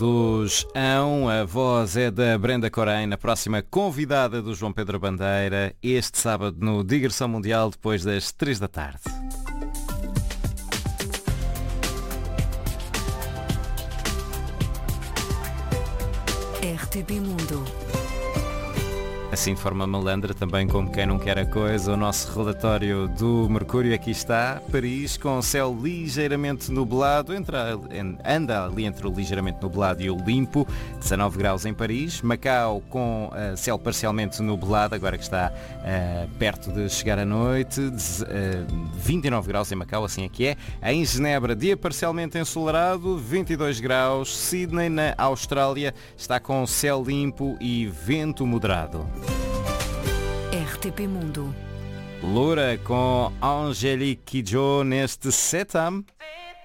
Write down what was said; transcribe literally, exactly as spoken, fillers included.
dos Ão. A voz é da Brenda Corém, a próxima convidada do João Pedro Bandeira, este sábado no Digressão Mundial, depois das três da tarde. R T P Mundo. Assim de forma malandra, também como quem não quer a coisa, o nosso relatório do Mercúrio aqui está. Paris com céu ligeiramente nublado, entra, anda ali entre o ligeiramente nublado e o limpo, dezanove graus em Paris. Macau com uh, céu parcialmente nublado, agora que está uh, perto de chegar a noite, uh, vinte e nove graus em Macau, assim é que é. Em Genebra, dia parcialmente ensolarado, vinte e dois graus. Sydney, na Austrália, está com céu limpo e vento moderado. R T P Mundo. Loura com Angélique Kidjo neste Setam.